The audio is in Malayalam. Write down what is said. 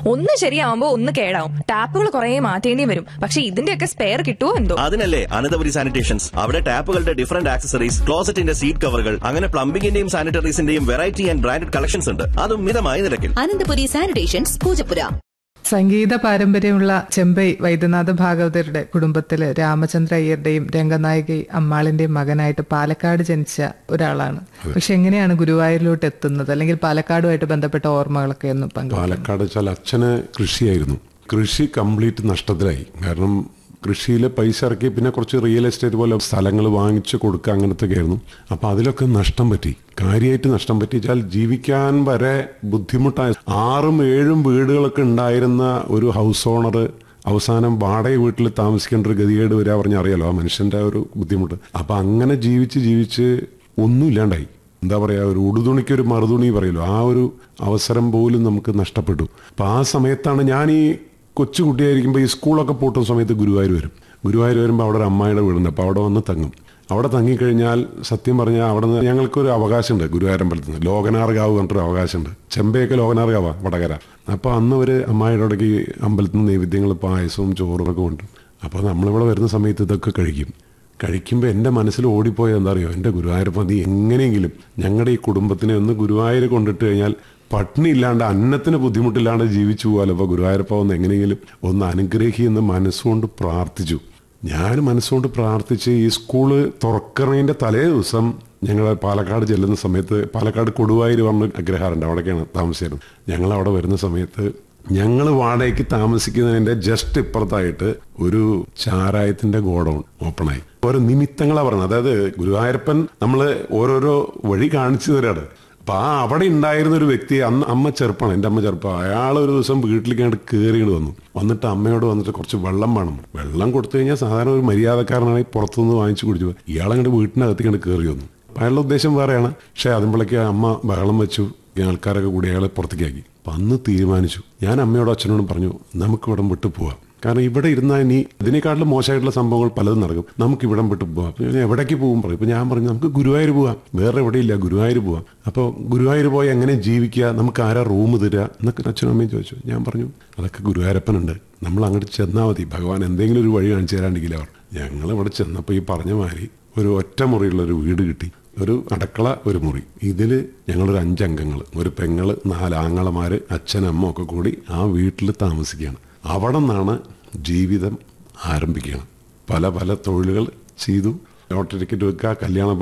ഒന്ന് ശരിയാവുമ്പോ ഒന്ന് കേടാവും. ടാപ്പുകൾ കുറെ മാറ്റേണ്ടി വരും. പക്ഷെ ഇതിന്റെയൊക്കെ സ്പെയർ കിട്ടുമോ എന്തോ? അതിനല്ലേ അനന്തപുരി സാനിറ്റേഷൻസ്. അവിടെ ടാപ്പുകളുടെ ഡിഫറന്റ് ആക്സസറീസ്, ക്ലോസറ്റിന്റെ സീറ്റ് കവറുകൾ, അങ്ങനെ പ്ലംബിംഗിന്റെയും സാനിറ്ററീസിന്റെയും വെറൈറ്റി ആൻഡ് ബ്രാൻഡഡ് കളക്ഷൻസ് ഉണ്ട്. അതും മിതമായ നിരക്കിൽ. അനന്തപുരി സാനിറ്റേഷൻസ്, പൂജപ്പുര. സംഗീത പാരമ്പര്യമുള്ള ചെമ്പൈ വൈദ്യനാഥ ഭാഗവതരുടെ കുടുംബത്തില് രാമചന്ദ്ര അയ്യരുടെയും രംഗനായികി അമ്മാളിന്റെയും മകനായിട്ട് പാലക്കാട് ജനിച്ച ഒരാളാണ്. പക്ഷെ എങ്ങനെയാണ് ഗുരുവായൂരിലോട്ട് എത്തുന്നത്, അല്ലെങ്കിൽ പാലക്കാടുമായിട്ട് ബന്ധപ്പെട്ട ഓർമ്മകളൊക്കെ ഒന്ന് പങ്കു? പാലക്കാട് വെച്ചാൽ അച്ഛന് കൃഷിയായിരുന്നു. കൃഷി കംപ്ലീറ്റ് നഷ്ടത്തിലായി. കാരണം കൃഷിയിൽ പൈസ ഇറക്കി പിന്നെ കുറച്ച് റിയൽ എസ്റ്റേറ്റ് പോലെ സ്ഥലങ്ങൾ വാങ്ങിച്ചു കൊടുക്കുക, അങ്ങനത്തെ ആയിരുന്നു. അപ്പം അതിലൊക്കെ നഷ്ടം പറ്റി, കാര്യമായിട്ട് നഷ്ടം പറ്റിച്ചാൽ ജീവിക്കാൻ വരെ ബുദ്ധിമുട്ടായ 6-7 വീടുകളൊക്കെ ഉണ്ടായിരുന്ന ഒരു ഹൗസ് ഓണർ അവസാനം വാടക വീട്ടിൽ താമസിക്കേണ്ട ഒരു ഗതികേട് വരിക പറഞ്ഞാൽ അറിയാലോ ആ മനുഷ്യന്റെ ഒരു ബുദ്ധിമുട്ട്. അപ്പം അങ്ങനെ ജീവിച്ച് ഒന്നുമില്ലാണ്ടായി. എന്താ പറയുക, ഒരു ഉടുതുണിക്ക് ഒരു മറുതുണി പറയല്ലോ, ആ ഒരു അവസരം പോലും നമുക്ക് നഷ്ടപ്പെട്ടു. അപ്പം ആ സമയത്താണ് ഞാൻ ഈ കൊച്ചുകുട്ടിയായിരിക്കുമ്പോൾ ഈ സ്കൂളൊക്കെ പൂട്ടുന്ന സമയത്ത് ഗുരുവായൂർ വരുമ്പോൾ അവിടെ ഒരു അമ്മായിയുടെ വീടുണ്ട്. അപ്പോൾ അവിടെ വന്ന് തങ്ങും. അവിടെ തങ്ങിക്കഴിഞ്ഞാൽ സത്യം പറഞ്ഞാൽ അവിടെ നിന്ന് ഞങ്ങൾക്കൊരു അവകാശമുണ്ട്. ഗുരുവായൂരമ്പലത്തിൽ നിന്ന് ലോകനാർഗാവ് പറഞ്ഞിട്ടൊരു അവകാശമുണ്ട്. ചെമ്പയൊക്കെ ലോകനാർഗാവാ വടകര. അപ്പോൾ അന്ന് ഒരു അമ്മായിയുടെ ഇടയ്ക്ക് അമ്പലത്തിൽ നിന്ന് നൈവേദ്യങ്ങൾ, പായസവും ചോറും ഒക്കെ ഉണ്ട്. അപ്പോൾ നമ്മളിവിടെ വരുന്ന സമയത്ത് ഇതൊക്കെ കഴിക്കുമ്പോൾ എൻ്റെ മനസ്സിൽ ഓടിപ്പോയത് എന്താ അറിയോ, എൻ്റെ ഗുരുവായൂരപ്പ നീ എങ്ങനെയെങ്കിലും ഞങ്ങളുടെ ഈ കുടുംബത്തിനെ ഒന്ന് ഗുരുവായൂർ കൊണ്ടിട്ട് കഴിഞ്ഞാൽ പട്ടിണി ഇല്ലാണ്ട്, അന്നത്തിന് ബുദ്ധിമുട്ടില്ലാണ്ട് ജീവിച്ചു പോകാലോ. അപ്പോൾ ഗുരുവായൂരപ്പ ഒന്ന് എങ്ങനെയെങ്കിലും ഒന്ന് അനുഗ്രഹിക്കുന്ന മനസ്സുകൊണ്ട് പ്രാർത്ഥിച്ചു. ഞാൻ മനസ്സുകൊണ്ട് പ്രാർത്ഥിച്ച് ഈ സ്കൂള് തുറക്കണതിൻ്റെ തലേ ദിവസം ഞങ്ങൾ പാലക്കാട് ചെല്ലുന്ന സമയത്ത്, പാലക്കാട് കൊടുവായൂർ പറഞ്ഞ അഗ്രഹാറുണ്ട്, അവിടേക്കാണ് താമസിച്ചിരുന്നത്. ഞങ്ങൾ അവിടെ വരുന്ന സമയത്ത് ഞങ്ങൾ വാടകയ്ക്ക് താമസിക്കുന്നതിൻ്റെ ജസ്റ്റ് ഇപ്പുറത്തായിട്ട് ഒരു ചാരായത്തിന്റെ ഗോഡൗൺ ഓപ്പണായി. ഓരോ നിമിത്തങ്ങളാണ് പറഞ്ഞത്. അതായത് ഗുരുവായൂരപ്പൻ നമ്മൾ ഓരോരോ വഴി കാണിച്ചു തരാണ്. അപ്പം അവിടെ ഉണ്ടായിരുന്ന ഒരു വ്യക്തി, അന്ന് അമ്മ ചെറുപ്പമാണ്, എൻ്റെ അമ്മ ചെറുപ്പം, അയാൾ ഒരു ദിവസം വീട്ടിലേക്ക് കയറിയിട്ട് വന്നിട്ട് അമ്മയോട് വന്നിട്ട് കുറച്ച് വെള്ളം വേണം. വെള്ളം കൊടുത്തു കഴിഞ്ഞാൽ സാധാരണ ഒരു മര്യാദക്കാരനാണെങ്കിൽ പുറത്തുനിന്ന് വാങ്ങിച്ചു കുടിച്ചു. ഇയാളങ്ങോട്ട് വീട്ടിനകത്തേക്ക് കയറി വന്നു. അയാളുടെ ഉദ്ദേശം വേറെയാണ്. പക്ഷേ അതിമ്പോഴേക്ക് അമ്മ ബഹളം വെച്ചു. ഈ ആൾക്കാരൊക്കെ കൂടി അയാളെ പുറത്തേക്കാക്കി. അപ്പം അന്ന് തീരുമാനിച്ചു, ഞാൻ അമ്മയോടും അച്ഛനോടും പറഞ്ഞു, നമുക്ക് ഇവിടം വിട്ടു പോവാം. കാരണം ഇവിടെ ഇരുന്നാൽ ഇനി ഇതിനേക്കാട്ടിലും മോശമായിട്ടുള്ള സംഭവങ്ങൾ പലതും നടക്കും, നമുക്ക് ഇവിടം വിട്ടു പോവാം. ഞാൻ എവിടേക്ക് പോകും പറയും. ഇപ്പം ഞാൻ പറഞ്ഞു, നമുക്ക് ഗുരുവായൂർ പോവാം, വേറെ എവിടെയില്ല, ഗുരുവായൂർ പോവാം. അപ്പോൾ ഗുരുവായൂർ പോയി എങ്ങനെ ജീവിക്കുക, നമുക്ക് ആരാ റൂം തരിക എന്നൊക്കെ അച്ഛനും അമ്മയും ചോദിച്ചു. ഞാൻ പറഞ്ഞു, അതൊക്കെ ഗുരുവായൂരപ്പനുണ്ട്, നമ്മൾ അങ്ങോട്ട് ചെന്നാൽ മതി, ഭഗവാൻ എന്തെങ്കിലും ഒരു വഴി കാണിച്ചു തരാണ്ടെങ്കിൽ. അവർ ഞങ്ങളിവിടെ ചെന്നപ്പോൾ ഈ പറഞ്ഞ മാതിരി ഒരു ഒറ്റ മുറിയുള്ളൊരു വീട് കിട്ടി. ഒരു അടുക്കള, ഒരു മുറി. ഇതിൽ ഞങ്ങളൊരു 5 അംഗങ്ങൾ, ഒരു പെങ്ങള്, 4 ആങ്ങളമാർ, അച്ഛനമ്മ ഒക്കെ കൂടി ആ വീട്ടിൽ താമസിക്കുകയാണ്. അവിടെ നിന്നാണ് ജീവിതം ആരംഭിക്കുകയാണ്. പല തൊഴിലുകൾ ചെയ്തു. ലോട്ടറി ടിക്കറ്റ് വെക്കുക, കല്യാണം